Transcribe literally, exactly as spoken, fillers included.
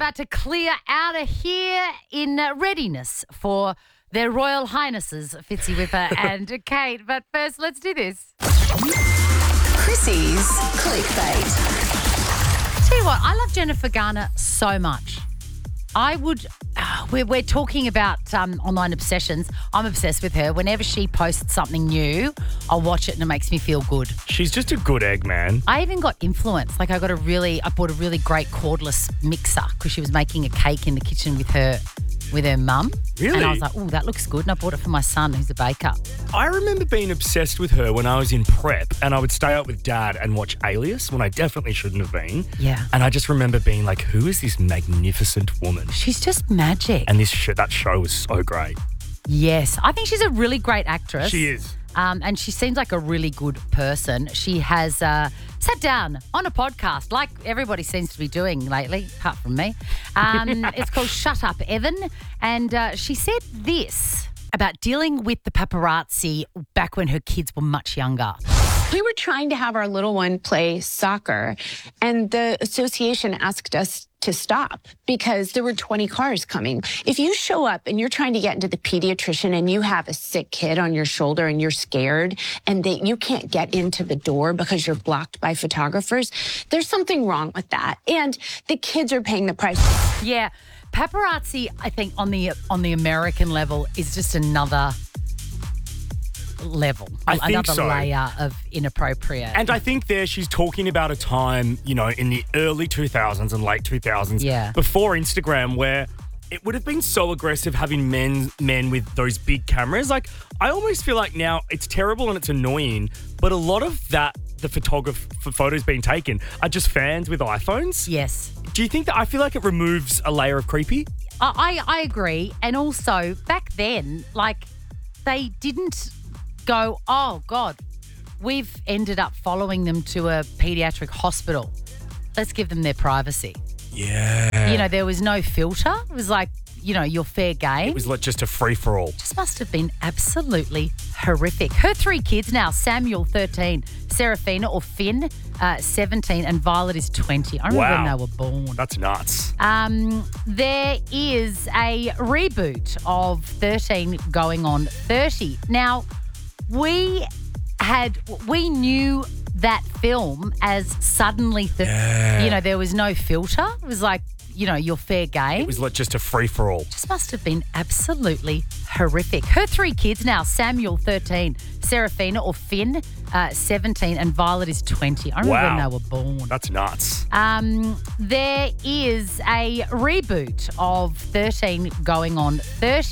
about to clear out of here in uh, readiness for their Royal Highnesses, Fitzy Whipper and Kate. But first, let's do this. Chrissy's Clickbait. Tell you what, I love Jennifer Garner so much. I would, uh, we're, we're talking about um, online obsessions. I'm obsessed with her. Whenever she posts something new, I'll watch it and it makes me feel good. She's just a good egg, man. I even got influence. Like I got a really, I bought a really great cordless mixer because she was making a cake in the kitchen with her with her mum. Really? And I was like, oh, that looks good. And I bought it for my son who's a baker. I remember being obsessed with her when I was in prep and I would stay out with Dad and watch Alias when I definitely shouldn't have been. Yeah. And I just remember being like, who is this magnificent woman? She's just magic. And this sh- that show was so great. Yes. I think she's a really great actress. She is. Um, and she seems like a really good person. She has uh, sat down on a podcast like everybody seems to be doing lately, apart from me. Um, it's called Shut Up, Evan. And uh, she said this about dealing with the paparazzi back when her kids were much younger. We were trying to have our little one play soccer, and the association asked us to stop because there were twenty cars coming. If you show up and you're trying to get into the pediatrician and you have a sick kid on your shoulder and you're scared and that you can't get into the door because you're blocked by photographers, there's something wrong with that. And the kids are paying the price. Yeah. Paparazzi, I think, on the on the American level is just another level, I think another so. layer of inappropriate. And I think there she's talking about a time, you know, in the early two thousands and late two thousands, Yeah. before Instagram, where it would have been so aggressive having men men with those big cameras. Like, I almost feel like now it's terrible and it's annoying, but a lot of that, the photograph for photos being taken, are just fans with iPhones. Yes. Do you think that, I feel like it removes a layer of creepy? I, I I agree. And also, back then, like, they didn't go, oh, God, we've ended up following them to a pediatric hospital. Let's give them their privacy. Yeah. You know, there was no filter. It was like, you know, you're fair game. It was like just a free-for-all. Just must have been absolutely horrific. Her three kids now, Samuel, thirteen, Seraphina or Finn, uh, seventeen, and Violet is twenty. I remember Wow. when they were born. That's nuts. Um, there is a reboot of thirteen going on thirty. Now, we had, we knew that film as suddenly, th- Yeah. you know, there was no filter. It was like, you know, you're fair game. It was like just a free-for-all. Just must have been absolutely horrific. Her three kids now, Samuel, thirteen, Seraphina or Finn, uh, seventeen, and Violet is twenty. I remember Wow. when they were born. That's nuts. Um, there is a reboot of thirteen going on thirty.